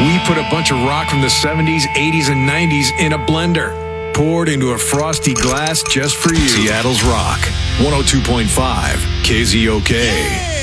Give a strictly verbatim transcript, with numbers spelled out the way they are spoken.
We put a bunch of rock from the seventies, eighties, and nineties in a blender, poured into a frosty glass just for you. Seattle's Rock, one oh two point five K Z O K.